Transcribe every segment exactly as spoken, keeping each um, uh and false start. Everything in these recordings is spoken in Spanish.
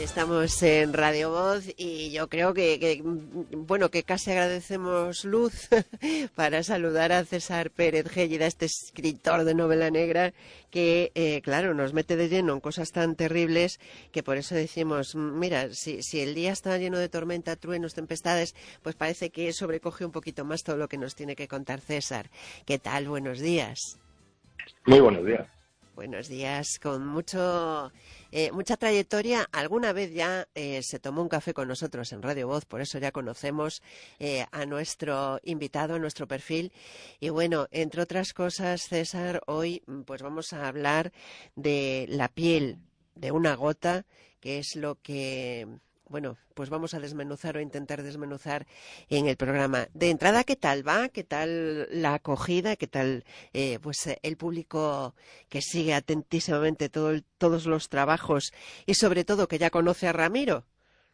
Estamos en Radio Voz y yo creo que, que bueno, que casi agradecemos luz para saludar a César Pérez Gélida, este escritor de novela negra que, eh, claro, nos mete de lleno en cosas tan terribles que por eso decimos, mira, si, si el día está lleno de tormenta, truenos, tempestades, pues parece que sobrecoge un poquito más todo lo que nos tiene que contar César. ¿Qué tal? Buenos días. Muy buenos días. Buenos días, con mucho eh, mucha trayectoria. Alguna vez ya eh, se tomó un café con nosotros en Radio Voz, por eso ya conocemos eh, a nuestro invitado, a nuestro perfil. Y bueno, entre otras cosas, César, hoy pues vamos a hablar de la piel de una gota, que es lo que... Bueno, pues vamos a desmenuzar o intentar desmenuzar en el programa. De entrada, ¿qué tal va? ¿Qué tal la acogida? ¿Qué tal eh, pues eh, el público que sigue atentísimamente todo el, todos los trabajos y sobre todo que ya conoce a Ramiro?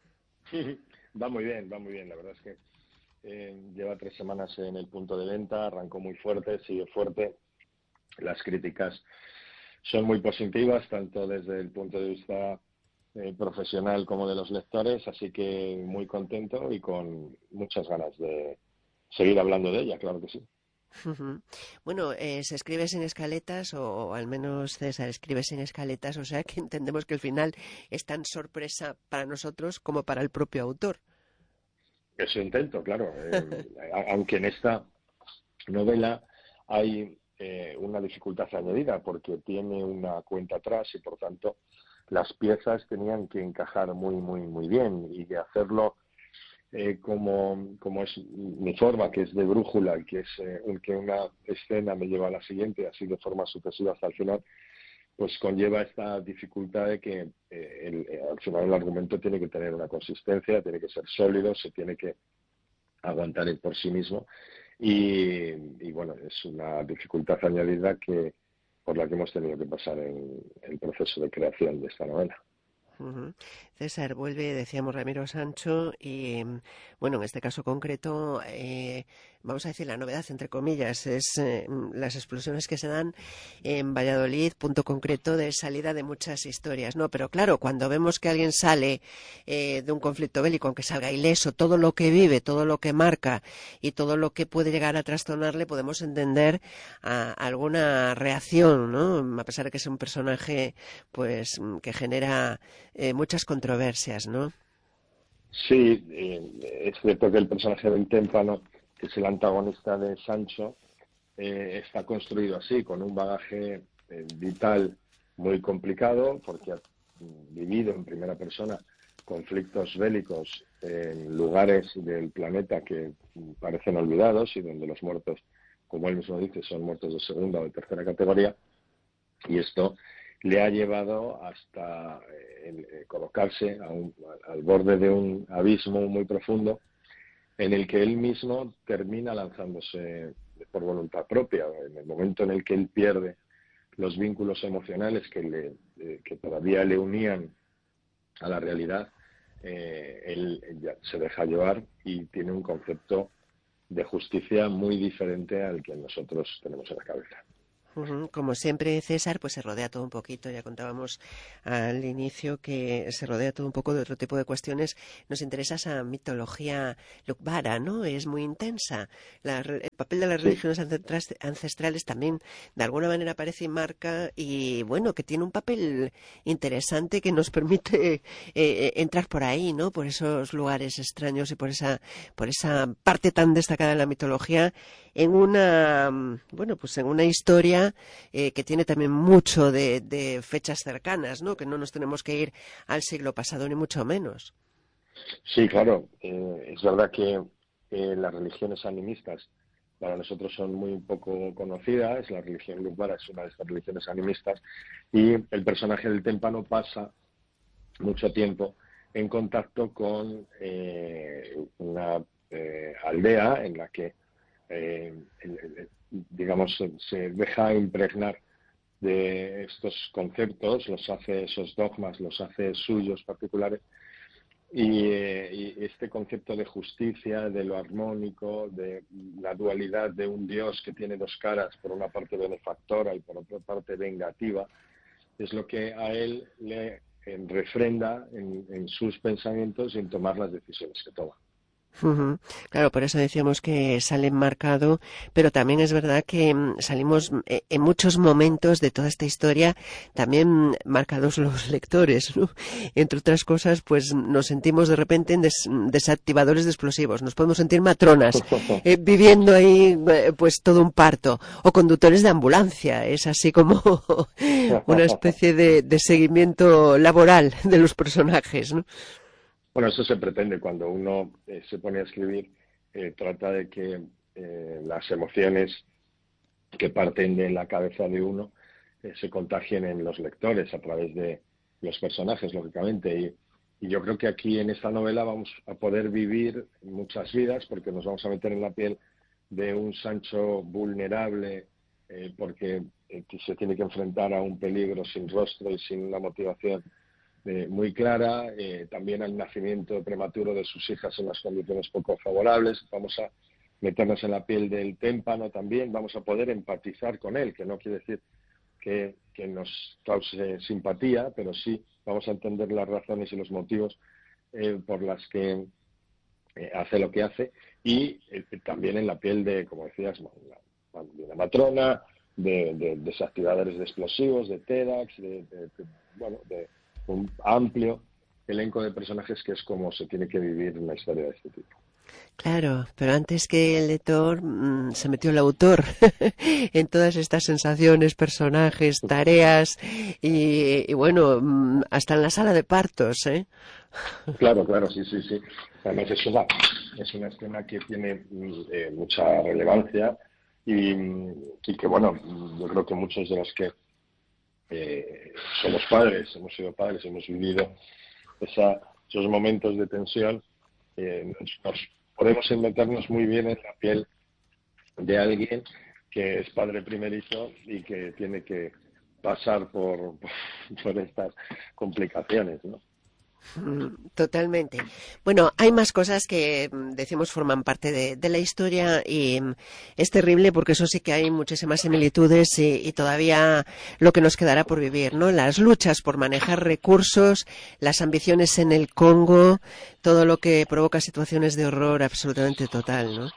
Va muy bien, va muy bien. La verdad es que eh, lleva tres semanas en el punto de venta, arrancó muy fuerte, sigue fuerte. Las críticas son muy positivas, tanto desde el punto de vista Eh, profesional como de los lectores, así que muy contento y con muchas ganas de seguir hablando de ella, claro que sí. Bueno, eh, se escribe sin escaletas, o, o al menos César escribe sin escaletas, o sea que entendemos que el final es tan sorpresa para nosotros como para el propio autor. Eso intento, claro. Eh, aunque en esta novela hay eh, una dificultad añadida porque tiene una cuenta atrás y por tanto las piezas tenían que encajar muy, muy, muy bien y de hacerlo eh, como, como es mi forma, que es de brújula, que es eh, que una escena me lleva a la siguiente, así de forma sucesiva hasta el final, pues conlleva esta dificultad de que eh, el, eh, al final el argumento tiene que tener una consistencia, tiene que ser sólido, se tiene que aguantar por sí mismo y, y bueno, es una dificultad añadida que por la que hemos tenido que pasar en el proceso de creación de esta novela. Uh-huh. César, vuelve, decíamos, Ramiro Sancho y, bueno, en este caso concreto, eh, vamos a decir la novedad, entre comillas, es eh, las explosiones que se dan en Valladolid, punto concreto de salida de muchas historias, ¿no? Pero claro, cuando vemos que alguien sale eh, de un conflicto bélico, aunque salga ileso, todo lo que vive, todo lo que marca y todo lo que puede llegar a trastornarle, podemos entender a, a alguna reacción, ¿no? A pesar de que es un personaje, pues, que genera Eh, muchas controversias, ¿no? Sí, eh, es cierto que el personaje del témpano, que es el antagonista de Sancho, eh, está construido así, con un bagaje eh, vital muy complicado, porque ha vivido en primera persona conflictos bélicos en lugares del planeta que parecen olvidados y donde los muertos, como él mismo dice, son muertos de segunda o de tercera categoría, y esto le ha llevado hasta eh, eh, colocarse a un, al borde de un abismo muy profundo en el que él mismo termina lanzándose por voluntad propia. En el momento en el que él pierde los vínculos emocionales que, le, eh, que todavía le unían a la realidad, eh, él ya se deja llevar y tiene un concepto de justicia muy diferente al que nosotros tenemos en la cabeza. Como siempre, César, pues se rodea todo un poquito. Ya contábamos al inicio que se rodea todo un poco de otro tipo de cuestiones. Nos interesa esa mitología lukbara, ¿no? Es muy intensa. La, el papel de las Sí. religiones ancestrales también, de alguna manera, aparece y marca. Y bueno, que tiene un papel interesante que nos permite eh, entrar por ahí, ¿no? Por esos lugares extraños y por esa, por esa parte tan destacada de la mitología en una, bueno, pues en una historia Eh, que tiene también mucho de, de fechas cercanas, ¿no? Que no nos tenemos que ir al siglo pasado ni mucho menos. Sí, claro. Eh, es verdad que eh, las religiones animistas para nosotros son muy poco conocidas. La religión lukbara es una de estas religiones animistas y el personaje del témpano pasa mucho tiempo en contacto con eh, una eh, aldea en la que eh, digamos se deja impregnar de estos conceptos, los hace, esos dogmas los hace suyos particulares y, eh, y este concepto de justicia, de lo armónico, de la dualidad de un Dios que tiene dos caras, por una parte benefactora y por otra parte vengativa, es lo que a él le eh, refrenda en, en sus pensamientos y en tomar las decisiones que toma. Ujú. Claro, por eso decíamos que sale enmarcado, pero también es verdad que mm, salimos mm, eh, en muchos momentos de toda esta historia también mm, marcados los lectores, ¿no? Entre otras cosas, pues nos sentimos de repente en des- desactivadores de explosivos, nos podemos sentir matronas, eh, viviendo ahí eh, pues todo un parto, o conductores de ambulancia, es así como una especie de, de seguimiento laboral de los personajes, ¿no? Bueno, eso se pretende cuando uno eh, se pone a escribir, eh, trata de que eh, las emociones que parten de la cabeza de uno eh, se contagien en los lectores a través de los personajes, lógicamente. Y, y yo creo que aquí en esta novela vamos a poder vivir muchas vidas porque nos vamos a meter en la piel de un Sancho vulnerable eh, porque eh, que se tiene que enfrentar a un peligro sin rostro y sin una motivación eh, muy clara, eh, también al nacimiento prematuro de sus hijas en las condiciones poco favorables. Vamos a meternos en la piel del témpano también, vamos a poder empatizar con él, que no quiere decir que, que nos cause simpatía, pero sí vamos a entender las razones y los motivos eh, por las que eh, hace lo que hace, y eh, también en la piel de, como decías, la, de una matrona, de, de desactivadores de explosivos, de TEDx, de, de, de, bueno, de un amplio elenco de personajes que es como se tiene que vivir una historia de este tipo. Claro, pero antes que el lector mmm, se metió el autor en todas estas sensaciones, personajes, tareas y, y bueno, mmm, hasta en la sala de partos, ¿eh? Claro, claro, sí, sí, sí. Además es una, es una escena que tiene eh, mucha relevancia y, y que, bueno, yo creo que muchos de los que eh, somos padres, hemos sido padres, hemos vivido esa, esos momentos de tensión, eh, nos, nos podemos meternos muy bien en la piel de alguien que es padre primerizo y que tiene que pasar por, por estas complicaciones, ¿no? Totalmente. Bueno, hay más cosas que mm, decimos forman parte de, de la historia y mm, es terrible porque eso sí que hay muchísimas similitudes y, y todavía lo que nos quedará por vivir, ¿no? Las luchas por manejar recursos, las ambiciones en el Congo, todo lo que provoca situaciones de horror absolutamente total, ¿no?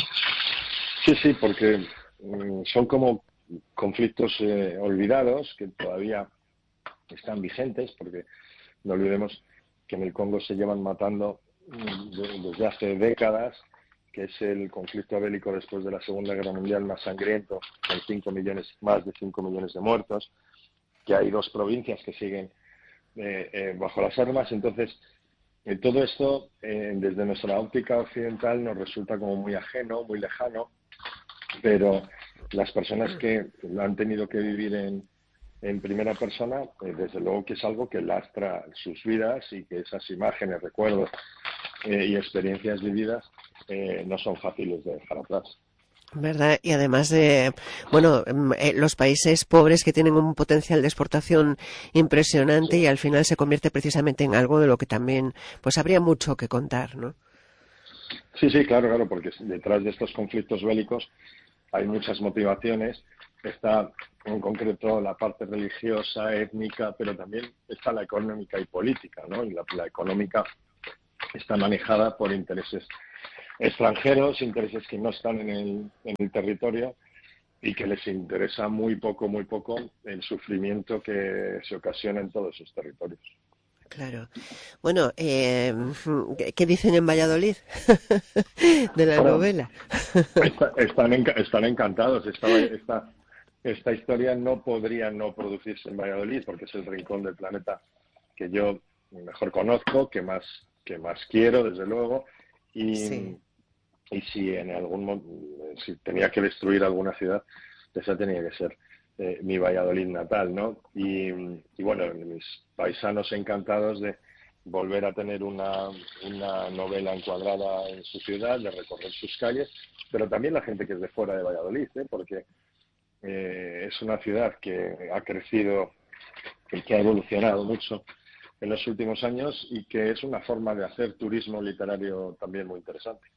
Sí, sí, porque mm, son como conflictos eh, olvidados que todavía están vigentes, porque no olvidemos que en el Congo se llevan matando mm, de- desde hace décadas, que es el conflicto bélico después de la Segunda Guerra Mundial más sangriento, con cinco millones, más de cinco millones de muertos, que hay dos provincias que siguen eh, eh, bajo las armas. Entonces, eh, todo esto, eh, desde nuestra óptica occidental, nos resulta como muy ajeno, muy lejano, pero las personas que lo han tenido que vivir en, en primera persona, eh, desde luego que es algo que lastra sus vidas y que esas imágenes, recuerdos eh, y experiencias vividas eh, no son fáciles de dejar atrás. ¿Verdad? Y además de, bueno, em, eh, los países pobres que tienen un potencial de exportación impresionante y al final se convierte precisamente en algo de lo que también, pues habría mucho que contar, ¿no? Sí, sí, claro, claro, porque detrás de estos conflictos bélicos hay muchas motivaciones. Está en concreto la parte religiosa, étnica, pero también está la económica y política, ¿no? Y la, la económica está manejada por intereses extranjeros, intereses que no están en el, en el territorio y que les interesa muy poco, muy poco el sufrimiento que se ocasiona en todos esos territorios. Claro. Bueno, eh, ¿qué qué dicen en Valladolid de la Bueno, novela? está- están, enca- están encantados. Esta, esta, esta historia no podría no producirse en Valladolid porque es el rincón del planeta que yo mejor conozco, que más, que más quiero, desde luego. Y, Sí. y si en algún mo- si tenía que destruir alguna ciudad, esa tenía que ser eh, mi Valladolid natal, ¿no? Y, y bueno, mis paisanos encantados de volver a tener una, una novela encuadrada en su ciudad, de recorrer sus calles, pero también la gente que es de fuera de Valladolid, ¿eh? Porque eh, es una ciudad que ha crecido y que ha evolucionado mucho en los últimos años y que es una forma de hacer turismo literario también muy interesante.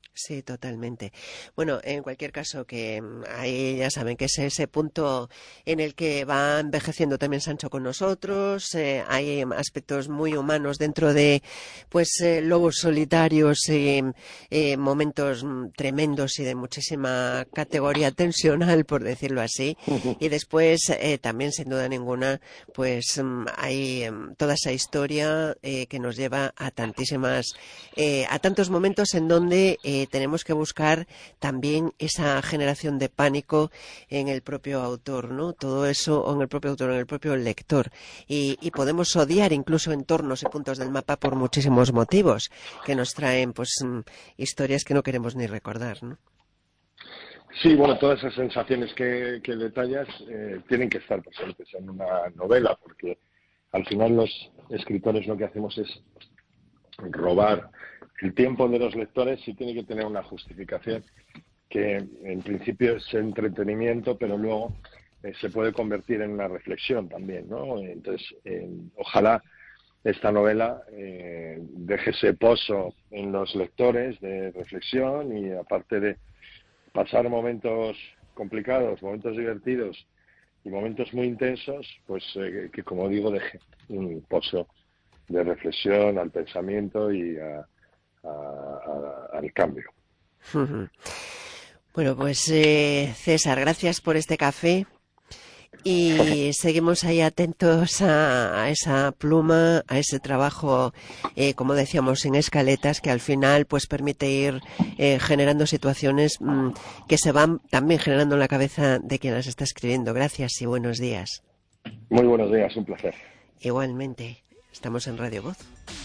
Sí, totalmente. Bueno, en cualquier caso, que ahí ya saben que es ese punto en el que va envejeciendo también Sancho con nosotros. Eh, hay aspectos muy humanos dentro de, pues, eh, lobos solitarios y eh, momentos tremendos y de muchísima categoría tensional, por decirlo así. Y después, eh, también, sin duda ninguna, pues hay eh, toda esa historia eh, que nos lleva a tantísimas, eh, a tantos momentos en donde eh, tenemos que buscar también esa generación de pánico en el propio autor, ¿no? Todo eso, o en el propio autor, en el propio lector. Y, y podemos odiar incluso entornos y puntos del mapa por muchísimos motivos que nos traen, pues, historias que no queremos ni recordar, ¿no? Sí, bueno, todas esas sensaciones que, que detallas eh, tienen que estar presentes en una novela, porque al final los escritores lo que hacemos es robar el tiempo de los lectores y tiene que tener una justificación que en principio es entretenimiento, pero luego eh, se puede convertir en una reflexión también, ¿no? Entonces, eh, ojalá esta novela eh, deje ese pozo en los lectores de reflexión y aparte de pasar momentos complicados, momentos divertidos y momentos muy intensos, pues eh, que como digo deje un pozo de reflexión al pensamiento y a A, a, al cambio. Bueno, pues eh, César, gracias por este café y seguimos ahí atentos a, a esa pluma, a ese trabajo, eh, como decíamos, en escaletas, que al final pues permite ir eh, generando situaciones mmm, que se van también generando en la cabeza de quien las está escribiendo. Gracias y buenos días. Muy buenos días, un placer. Igualmente, estamos en Radio Voz.